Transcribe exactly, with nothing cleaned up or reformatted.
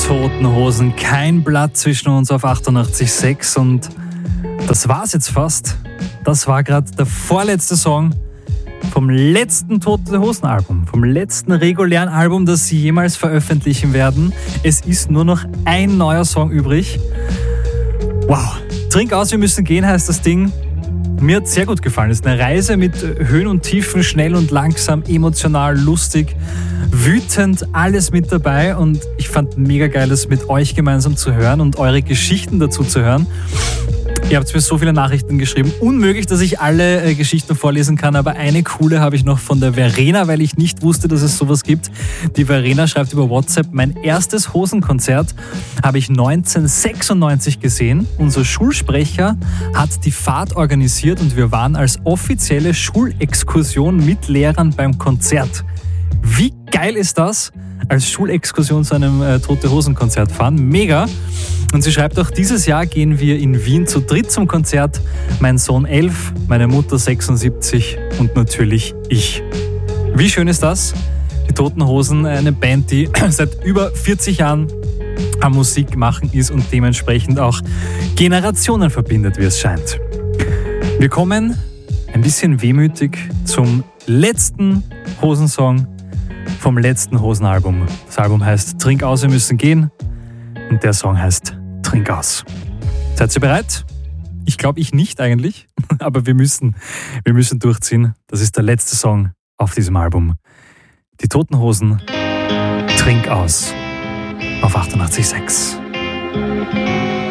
Toten Hosen, kein Blatt zwischen uns auf achtundachtzig Komma sechs und das war's jetzt fast. Das war gerade der vorletzte Song vom letzten Tote Hosen Album, vom letzten regulären Album, das sie jemals veröffentlichen werden. Es ist nur noch ein neuer Song übrig. Wow, Trink aus, wir müssen gehen heißt das Ding. Mir hat sehr gut gefallen. Es ist eine Reise mit Höhen und Tiefen, schnell und langsam, emotional, lustig, wütend, alles mit dabei und ich fand mega geil, das mit euch gemeinsam zu hören und eure Geschichten dazu zu hören. Ihr habt mir so viele Nachrichten geschrieben. Unmöglich, dass ich alle äh, Geschichten vorlesen kann, aber eine coole habe ich noch von der Verena, weil ich nicht wusste, dass es sowas gibt. Die Verena schreibt über WhatsApp, mein erstes Hosenkonzert habe ich neunzehnhundertsechsundneunzig gesehen. Unser Schulsprecher hat die Fahrt organisiert und wir waren als offizielle Schulexkursion mit Lehrern beim Konzert. Wie geil ist das? Als Schulexkursion zu einem äh, Tote-Hosen-Konzert fahren. Mega! Und sie schreibt auch, dieses Jahr gehen wir in Wien zu dritt zum Konzert. Mein Sohn elf, meine Mutter sechsundsiebzig und natürlich ich. Wie schön ist das? Die Toten Hosen, eine Band, die seit über vierzig Jahren am Musik machen ist und dementsprechend auch Generationen verbindet, wie es scheint. Wir kommen ein bisschen wehmütig zum letzten Hosensong vom letzten Hosenalbum. Das Album heißt Trink aus, wir müssen gehen und der Song heißt Trink aus. Seid ihr bereit? Ich glaube ich nicht eigentlich, aber wir müssen, wir müssen durchziehen. Das ist der letzte Song auf diesem Album. Die Toten Hosen, Trink aus auf achtundachtzig Komma sechs.